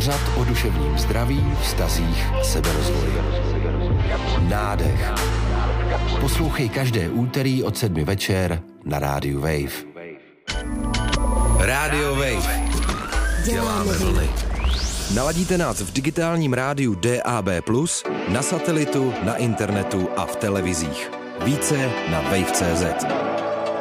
Pořad o duševním zdraví, vztazích a seberozvoji. Nádech. Poslouchej každé úterý od 7 večer na rádiu Wave. Rádio Wave. Děláme vlny. Naladíte nás v digitálním rádiu DAB+, na satelitu, na internetu a v televizích. Více na wave.cz.